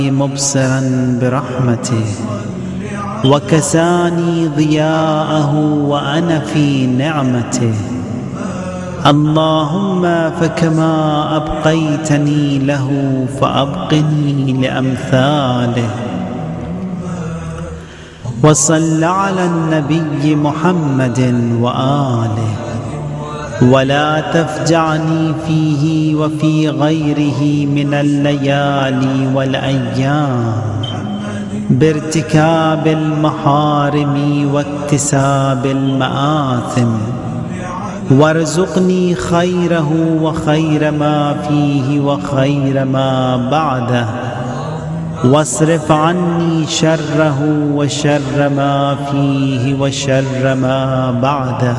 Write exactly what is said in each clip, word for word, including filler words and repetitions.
مبصرا برحمته وكساني ضياءه وأنا في نعمته. اللهم فكما أبقيتني له فأبقني لأمثاله. وصل على النبي محمد وآله ولا تفجعني فيه وفي غيره من الليالي والأيام بارتكاب المحارم واكتساب المآثم، وارزقني خيره وخير ما فيه وخير ما بعده، واصرف عني شره وشر ما فيه وشر ما بعده.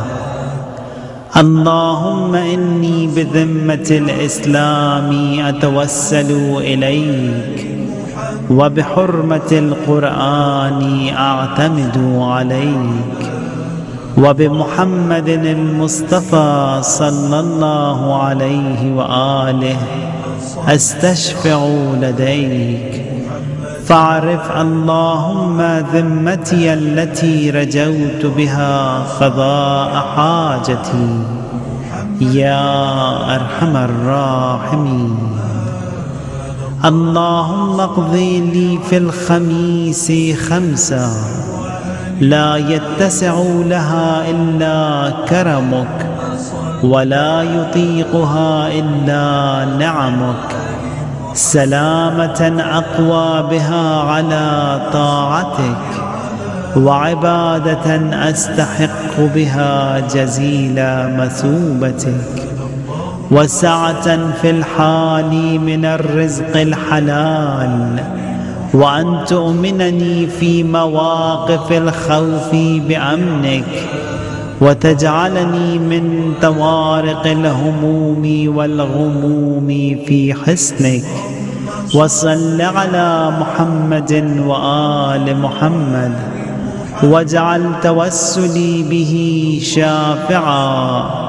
اللهم إني بذمة الإسلام أتوسل إليك، وبحرمة القرآن أعتمد عليك، وبمحمد المصطفى صلى الله عليه وآله أستشفع لديك. فاعرف اللهم ذمتي التي رجوت بها قضاء حاجتي يا أرحم الراحمين. اللهم اقضي لي في الخميس خمسا لا يتسع لها إلا كرمك، ولا يطيقها إلا نعمك، سلامة أقوى بها على طاعتك، وعبادة أستحق بها جزيل مثوبتك، وسعة في الحال من الرزق الحلال، وأن تؤمنني في مواقف الخوف بأمنك، وتجعلني من طوارق الهموم والغموم في حسنك. وصل على محمد وآل محمد، واجعل توسلي به شافعا